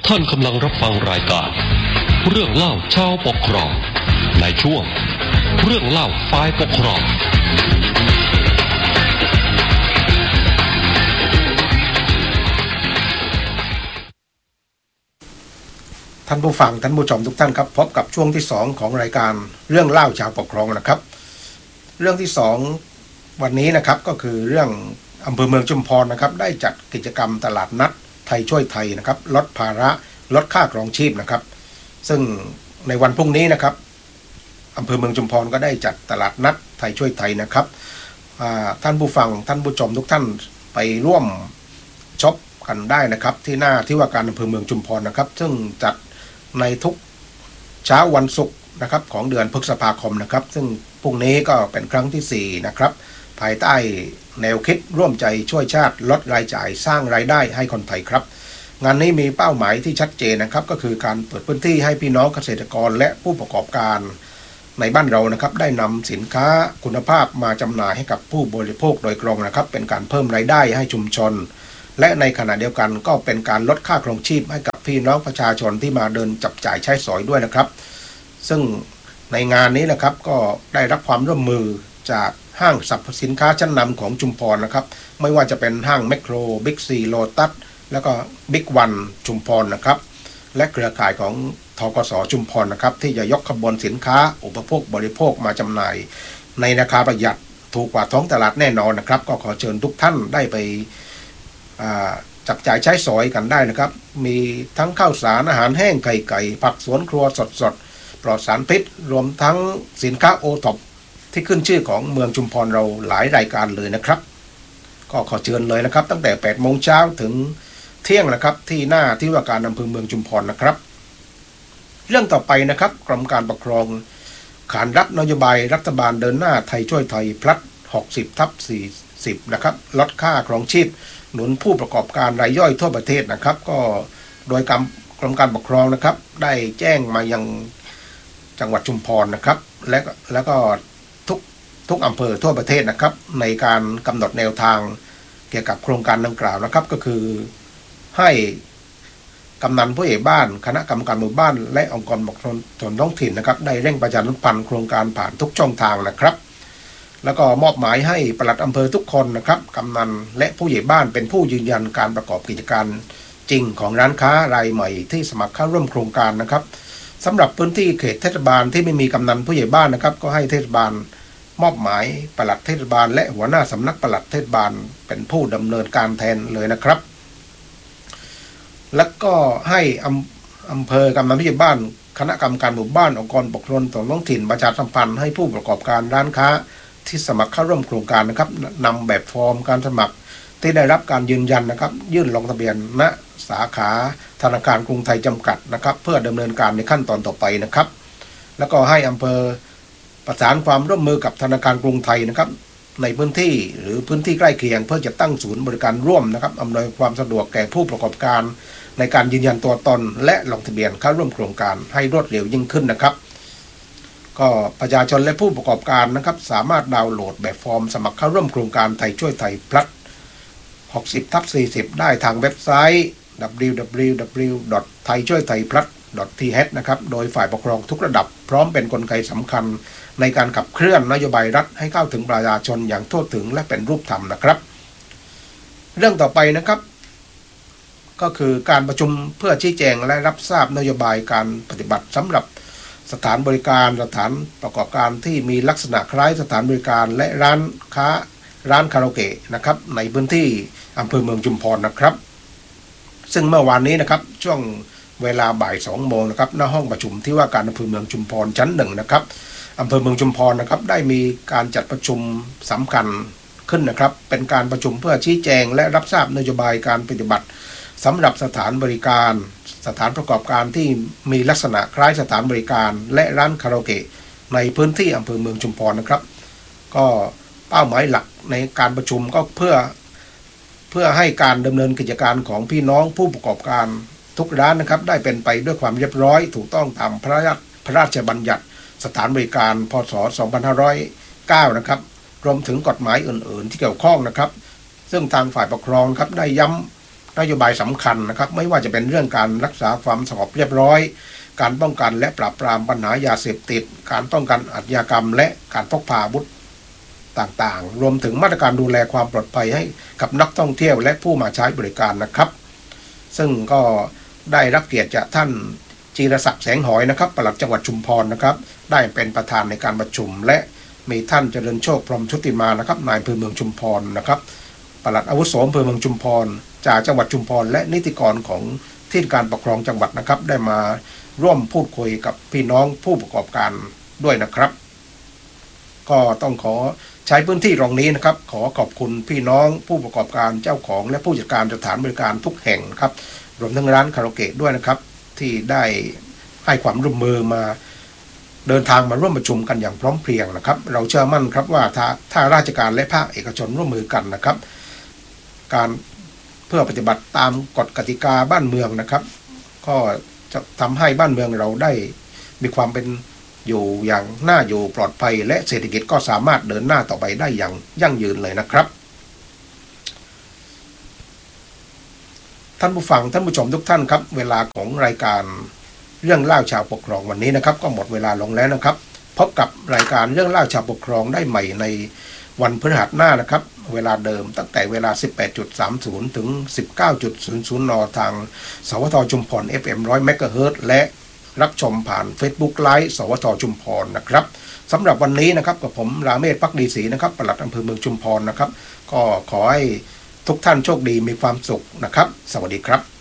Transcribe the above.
ท่านกำลังรับฟังรายการเรื่องเล่าชาวปกครองในช่วงเรื่องเล่าฝ่ายปกครองท่านผู้ฟังท่านผู้ชมทุกท่านครับพบกับช่วงที่2ของรายการเรื่องเล่าชาวปกครองนะครับเรื่องที่2วันนี้นะครับก็คือเรื่องอำเภอเมืองชุมพรนะครับได้จัดกิจกรรมตลาดนัดไทยช่วยไทยนะครับลดภาระลดค่าครองชีพนะครับซึ่งในวันพรุ่งนี้นะครับอำเภอเมืองชุมพรก็ได้จัดตลาดนัดไทยช่วยไทยนะครับท่านผู้ฟังท่านผู้ชมทุกท่านไปร่วมช็อปกันได้นะครับที่หน้าที่ว่าการอำเภอเมืองชุมพรนะครับซึ่งจัดในทุกเช้าวันศุกร์นะครับของเดือนพฤษภาคมนะครับซึ่งพรุ่งนี้ก็เป็นครั้งที่4นะครับภายใต้แนวคิดร่วมใจช่วยชาติลดรายจ่ายสร้างรายได้ให้คนไทยครับงานนี้มีเป้าหมายที่ชัดเจนนะครับก็คือการเปิดพื้นที่ให้พี่น้องเกษตรกรและผู้ประกอบการในบ้านเรานะครับได้นำสินค้าคุณภาพมาจำหน่ายให้กับผู้บริโภคโดยตรงนะครับเป็นการเพิ่มรายได้ให้ชุมชนและในขณะเดียวกันก็เป็นการลดค่าครองชีพให้กับพี่น้องประชาชนที่มาเดินจับจ่ายใช้สอยด้วยนะครับซึ่งในงานนี้นะครับก็ได้รับความร่วมมือจากห้างสรรพสินค้าชั้นนำของชุมพรนะครับไม่ว่าจะเป็นห้างแมคโครบิ๊กซีโลตัสแล้วก็บิ๊กวันชุมพรนะครับและเครือข่ายของธกส.ชุมพรนะครับที่จะยกขบวนสินค้าอุปโภคบริโภคมาจำหน่ายในราคาประหยัดถูกกว่าท้องตลาดแน่นอนนะครับก็ขอเชิญทุกท่านได้ไปจับจ่ายใช้สอยกันได้นะครับมีทั้งข้าวสารอาหารแห้งไข่ไก่ผักสวนครัวสดปลอดสารพิษรวมทั้งสินค้าโอท็อปที่ขึ้นชื่อของเมืองชุมพรเราหลายรายการเลยนะครับก็ขอเชิญเลยนะครับตั้งแต่ 8 โมงเช้าถึงเที่ยงนะครับที่หน้าที่ว่าการอำเภอเมืองชุมพรนะครับเรื่องต่อไปนะครับกรมการปกครองขานรับนโยบายรัฐบาลเดินหน้าไทยช่วยไทยพลัด 60/40 นะครับลดค่าครองชีพหนุนผู้ประกอบการรายย่อยทั่วประเทศนะครับก็โดยกรมการปกครองนะครับได้แจ้งมายังจังหวัดชุมพรนะครับและก็ทุกอำเภอทั่วประเทศนะครับในการกำหนดแนวทางเกี่ยวกับโครงการดังกล่าวนะครับก็คือให้กำนันผู้ใหญ่บ้านคณะกรรมการหมู่บ้านและองค์กรปกครองส่วนท้องถิ่นนะครับได้เร่งประชาสัมพันธ์โครงการผ่านทุกช่องทางนะครับแล้วก็มอบหมายให้ปลัดอำเภอทุกคนนะครับกำนันและผู้ใหญ่บ้านเป็นผู้ยืนยันการประกอบกิจการจริงของร้านค้ารายใหม่ที่สมัครเข้าร่วมโครงการนะครับสำหรับพื้นที่เขตเทศบาลที่ไม่มีกำนันผู้ใหญ่บ้านนะครับก็ให้เทศบาลมอบหมายปลัดเทศบาลและหัวหน้าสำนักปลัดเทศบาลเป็นผู้ดำเนินการแทนเลยนะครับแล้วก็ให้อำเภอกำนันผู้ใหญ่บ้านคณะกรรมการหมู่บ้านองค์กรปกครองส่วนท้องถิ่นประชาสัมพันธ์ให้ผู้ประกอบการร้านค้าที่สมัครเข้าร่วมโครงการนะครับนำแบบฟอร์มการสมัครที่ได้รับการยืนยันนะครับยื่นลงทะเบียนณสาขาธนาคารกรุงไทยจำกัดนะครับเพื่อดำเนินการในขั้นตอนต่อไปนะครับแล้วก็ให้อำเภอประสานความร่วมมือกับธนาคารกรุงไทยนะครับในพื้นที่หรือพื้นที่ใกล้เคียงเพื่อจะตั้งศูนย์บริการร่วมนะครับอำนวยความสะดวกแก่ผู้ประกอบการในการยืนยันตัวตนและลงทะเบียนเข้าร่วมโครงการให้รวดเร็วยิ่งขึ้นนะครับก็ประชาชนและผู้ประกอบการนะครับสามารถดาวน์โหลดแบบฟอร์มสมัครเข้าร่วมโครงการไทยช่วยไทยพลัด 60/40 ได้ทางเว็บไซต์ www.thaichoythaiplat.th นะครับโดยฝ่ายปกครองทุกระดับพร้อมเป็นกลไกสำคัญในการขับเคลื่อนนโยบายรัฐให้เข้าถึงประชาชนอย่างทั่วถึงและเป็นรูปธรรมนะครับเรื่องต่อไปนะครับก็คือการประชุมเพื่อชี้แจงและรับทราบนโยบายการปฏิบัติสำหรับสถานบริการสถานประกอบการที่มีลักษณะคล้ายสถานบริการและร้านค้าร้านคาราโอเกะนะครับในพื้นที่อำเภอเมืองชุมพรนะครับซึ่งเมื่อวานนี้นะครับช่วงเวลาบ่าย 2 โมงนะครับณห้องประชุมที่ว่าการอำเภอเมืองชุมพรชั้น 1นะครับอำเภอเมืองชุมพรนะครับได้มีการจัดประชุมสำคัญขึ้นนะครับเป็นการประชุมเพื่อชี้แจงและรับทราบนโยบายการปฏิบัติสำหรับสถานบริการสถานประกอบการที่มีลักษณะคล้ายสถานบริการและร้านคาราโอเกะในพื้นที่อำเภอเมืองชุมพรนะครับก็เป้าหมายหลักในการประชุมก็เพื่อให้การดำเนินกิจการของพี่น้องผู้ประกอบการทุกร้านนะครับได้เป็นไปด้วยความเรียบร้อยถูกต้องตามพระราชบัญญัติสถานบริการพ.ศ. 2509นะครับรวมถึงกฎหมายอื่นๆที่เกี่ยวข้องนะครับซึ่งทางฝ่ายปกครองครับได้ย้ำนโยบายสำคัญนะครับไม่ว่าจะเป็นเรื่องการรักษาความสงบเรียบร้อยการป้องกันและปราบปรามปัญหายาเสพติดการป้องกันอาชญากรรมและการพกพาอาวุธต่างๆรวมถึงมาตรการดูแลความปลอดภัยให้กับนักท่องเที่ยวและผู้มาใช้บริการนะครับซึ่งก็ได้รับเกียรติจากท่านจีรศักดิ์แสงหอยนะครับปลัดจังหวัดชุมพรนะครับได้เป็นประธานในการประชุมและมีท่านเจริญโชคพรหมชุติมานะครับนายอำเภอเมืองชุมพรนะครับปลัดอาวุโสอำเภอเมืองชุมพรจากจังหวัดชุมพรและนิติกรของที่การปกครองจังหวัดนะครับได้มาร่วมพูดคุยกับพี่น้องผู้ประกอบการด้วยนะครับก็ต้องขอใช้พื้นที่ตรงนี้นะครับขอขอบคุณพี่น้องผู้ประกอบการเจ้าของและผู้จัดการสถานบริการทุกแห่งครับรวมทั้งร้านคาราโอเกะด้วยนะครับที่ได้ให้ความร่วมมือมาเดินทางมาร่วมประชุมกันอย่างพร้อมเพรียงนะครับเราเชื่อมั่นครับว่าถ้าราชการและภาคเอกชนร่วมมือกันนะครับการเพื่อปฏิบัติตามกฎกติกาบ้านเมืองนะครับก็จะทำให้บ้านเมืองเราได้มีความเป็นอยู่อย่างน่าอยู่ปลอดภัยและเศรษฐกิจก็สามารถเดินหน้าต่อไปได้อย่างยั่งยืนเลยนะครับท่านผู้ฟังท่านผู้ชมทุกท่านครับเวลาของรายการเรื่องเล่าชาวปกครองวันนี้นะครับก็หมดเวลาลงแล้วนะครับพบกับรายการเรื่องเล่าชาวปกครองได้ใหม่ในวันพฤหัสหน้านะครับเวลาเดิมตั้งแต่เวลา 18.30 ถึง 19.00 นทางสวทชุมพร FM 100 MHz และรับชมผ่าน Facebook Live สวทชุมพรนะครับสำหรับวันนี้นะครับกับผมราเมศ ภักดีศรีนะครับปลัดอำเภอเมืองชุมพรนะครับก็ขอให้ทุกท่านโชคดีมีความสุขนะครับสวัสดีครับ